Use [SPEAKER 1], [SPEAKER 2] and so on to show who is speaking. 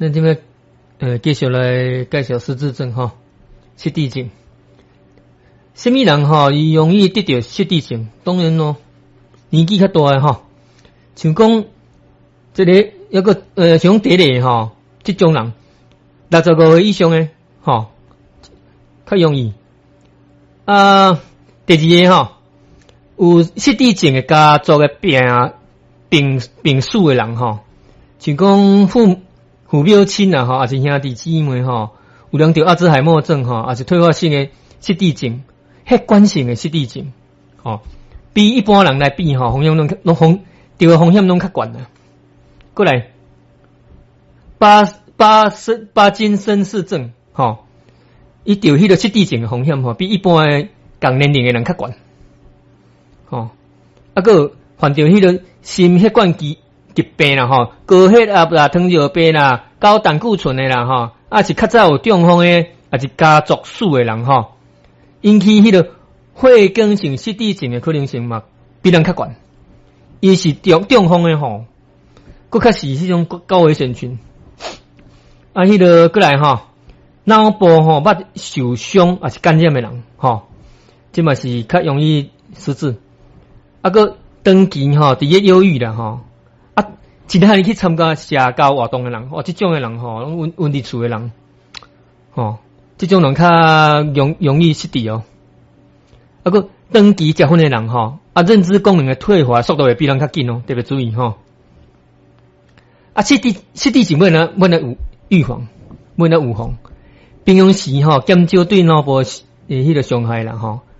[SPEAKER 1] 咱这边继续来介绍失智症哈，失智症。什么人哈，伊容易得到失智症？当然咯，年纪较大诶哈，像讲这个有个像第一个哈，这种人65岁以上诶哈，较容易。第二个哈，有失智症诶家族诶病史诶人哈，像讲父母亲啊哈，还是兄弟姊妹哈，有人得阿兹海默症哈，还是退化性诶失智症。血管性的失智症，比一般人来比风险拢风险拢较悬啊。过来，巴金森氏症，伊得迄个失智症的风险比一般的同年龄的人较悬。个患着迄个心血管疾病啦，高血压啦、糖尿病啦、高胆固醇的啦，是较早有中风的，也是家族史的人引起迄个血管性失智症的可能性嘛，比人较悬。伊是中风的佫较是迄种高危险群。迄个过来脑部捌受伤也是感染的人这嘛是较容易失智。佫长期伫咧忧郁啦其他人去参加社交活动的人这种的人拢温伫厝的人这种人较容易失智佫长期结婚的人认知功能的退化速度会比人较紧特别注意失智症要哪有预防，要哪有防？平常时减少对脑部迄个伤害啦